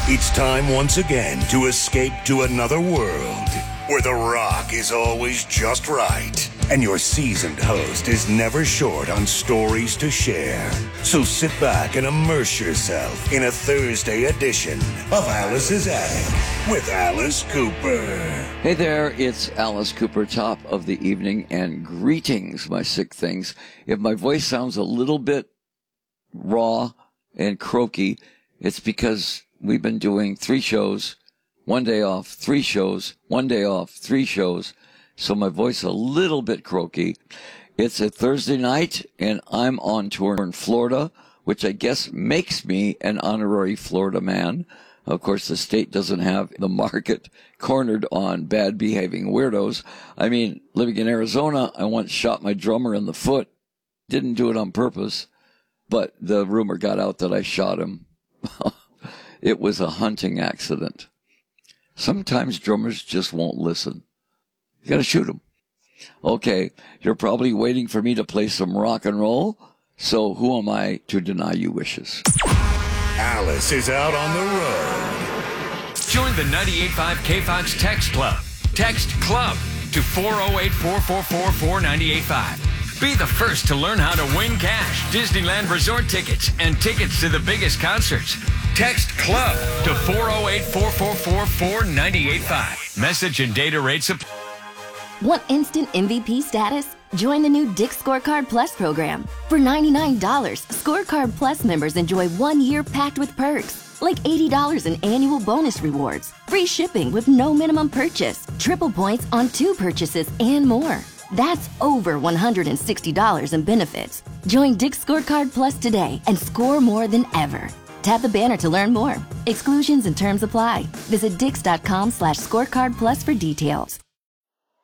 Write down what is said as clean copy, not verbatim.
It's time once again to escape to another world where The Rock is always just right and your seasoned host is never short on stories to share. So sit back and immerse yourself in a Thursday edition of Alice's Attic with Alice Cooper. Hey there, it's Alice Cooper, top of the evening, and greetings, my sick things. If my voice sounds a little bit raw and croaky, it's because we've been doing 3 shows, 1 day off, 3 shows, 1 day off, 3 shows. So my voice is a little bit croaky. It's a Thursday night, and I'm on tour in Florida, which I guess makes me an honorary Florida man. Of course, the state doesn't have the market cornered on bad behaving weirdos. I mean, living in Arizona, I once shot my drummer in the foot. Didn't do it on purpose, but the rumor got out that I shot him. It was a hunting accident. Sometimes drummers just won't listen. You gotta shoot them. Okay, you're probably waiting for me to play some rock and roll, so who am I to deny you wishes? Alice is out on the road. Join the 98.5 KFOX Text Club. Text CLUB to 408-444-4985. Be the first to learn how to win cash, Disneyland resort tickets, and tickets to the biggest concerts. Text CLUB to 408-444-4985. Message and data rates apply. Want instant MVP status? Join the new Dick's Scorecard Plus program. For $99, Scorecard Plus members enjoy 1 year packed with perks, like $80 in annual bonus rewards, free shipping with no minimum purchase, triple points on 2 purchases, and more. That's over $160 in benefits. Join Dick's Scorecard Plus today and score more than ever. Tap the banner to learn more. Exclusions and terms apply. Visit dix.com/scorecard plus for details.